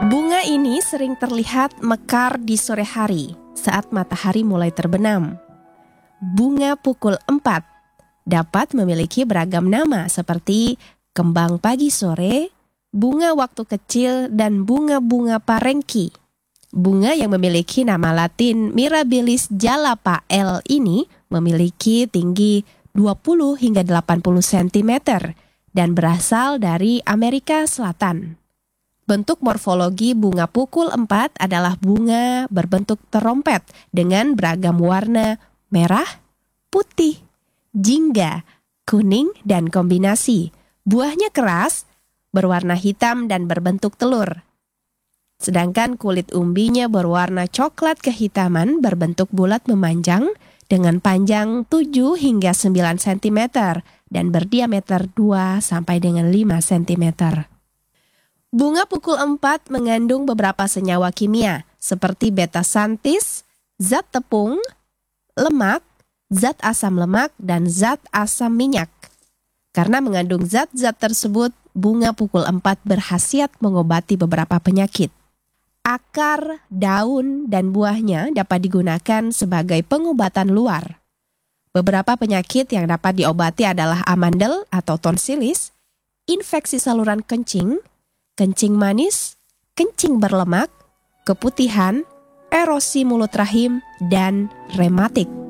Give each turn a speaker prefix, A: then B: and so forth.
A: Bunga ini sering terlihat mekar di sore hari saat matahari mulai terbenam. Bunga pukul 4 dapat memiliki beragam nama seperti kembang pagi sore, bunga waktu kecil, dan bunga-bunga parengki. Bunga yang memiliki nama latin Mirabilis jalapa L ini memiliki tinggi 20 hingga 80 cm dan berasal dari Amerika Selatan. Bentuk morfologi bunga pukul 4 adalah bunga berbentuk terompet dengan beragam warna merah, putih, jingga, kuning, dan kombinasi. Buahnya keras, berwarna hitam dan berbentuk telur. Sedangkan kulit umbinya berwarna coklat kehitaman berbentuk bulat memanjang dengan panjang 7 hingga 9 cm dan berdiameter 2 sampai dengan 5 cm. Bunga pukul 4 mengandung beberapa senyawa kimia seperti beta-santis, zat tepung, lemak, zat asam lemak, dan zat asam minyak. Karena mengandung zat-zat tersebut, bunga pukul 4 berkhasiat mengobati beberapa penyakit. Akar, daun, dan buahnya dapat digunakan sebagai pengobatan luar. Beberapa penyakit yang dapat diobati adalah amandel atau tonsilis, infeksi saluran kencing, kencing manis, kencing berlemak, keputihan, erosi mulut rahim, dan rematik.